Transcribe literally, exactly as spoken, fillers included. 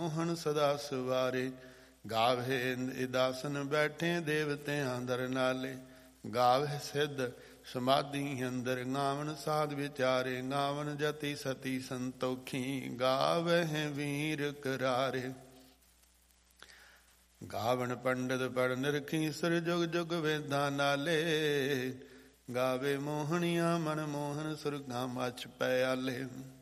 ਮੋਹਨ ਸਦਾ ਸਵਾਰੇ। ਗਾਵੇ ਇਦਾਸਨ ਬੈਠੇ ਦੇਵਤਿਆਂ ਦਰ ਨਾਲੇ। ਗਾਵੇ ਸਿੱਧ ਸਮਾਧੀ ਅੰਦਰ। ਗਾਵਨ ਸਾਧ ਵਿਚਾਰੇ। ਗਾਵਨ ਜਤੀ ਸਤੀ ਸੰਤੋਖੀ। ਗਾਵਹਿ ਵੀਰ ਕਰਾਰੇ। ਗਾਵਨ ਪੰਡਿਤ ਪੜ੍ਹ ਨਿਰਖੀ। ਸੁਰ ਜੁਗ ਜੁਗ ਵੇਦਾਂ ਨਾਲੇ। ਗਾਵੇ ਮੋਹਣੀਆਂ ਮਨ ਮੋਹਨ। ਸੁਰਗਾਂ ਮਛ ਪਿਆਲੇ।